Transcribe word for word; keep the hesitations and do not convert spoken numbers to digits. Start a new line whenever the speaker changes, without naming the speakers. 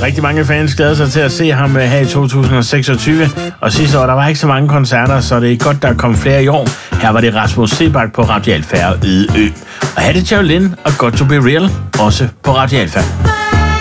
Rigtig mange fans glæder sig til at se ham her i to tusind og seksogtyve. Og sidste år, der var ikke så mange koncerter, så det er godt, der kom flere i år. Her var det Rasmus Seebach på Radio Alfa og Øde Ø. Og her er det Jolene og Got to Be Real, også på Radio Alfa.